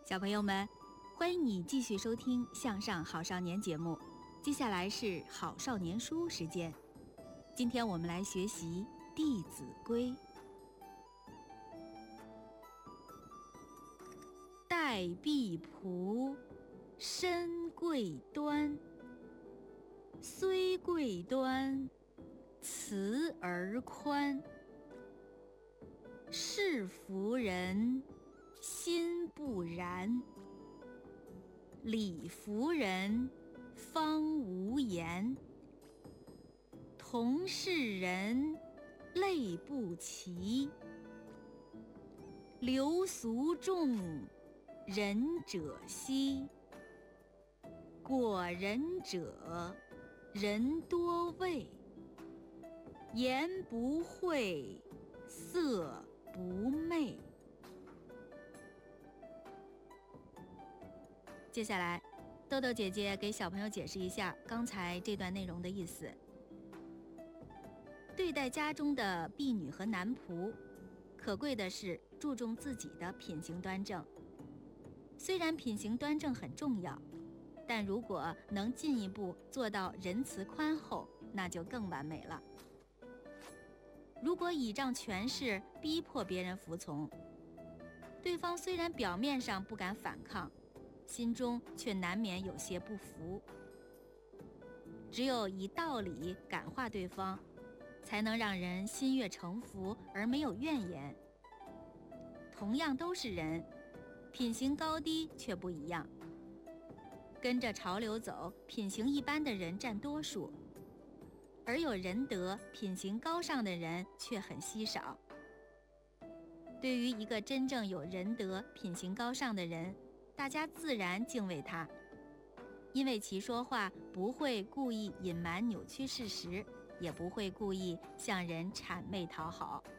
小朋友们，欢迎你继续收听《向上好少年》节目。接下来是好少年书时间，今天我们来学习《弟子规》。待婢仆，身贵端。虽贵端，慈而宽。是服人，心不然。礼服人，方无言。同是人，类不齐。流俗众，仁者稀。果仁者，人多畏。言不讳，色不昧。接下来，豆豆姐姐给小朋友解释一下刚才这段内容的意思。对待家中的婢女和男仆，可贵的是注重自己的品行端正。虽然品行端正很重要，但如果能进一步做到仁慈宽厚，那就更完美了。如果倚仗权势逼迫别人服从，对方虽然表面上不敢反抗，心中却难免有些不服。只有以道理感化对方，才能让人心悦诚服而没有怨言。同样都是人，品行高低却不一样。跟着潮流走，品行一般的人占多数，而有仁德、品行高尚的人却很稀少。对于一个真正有仁德、品行高尚的人，大家自然敬畏他，因为其说话不会故意隐瞒扭曲事实，也不会故意向人谄媚讨好。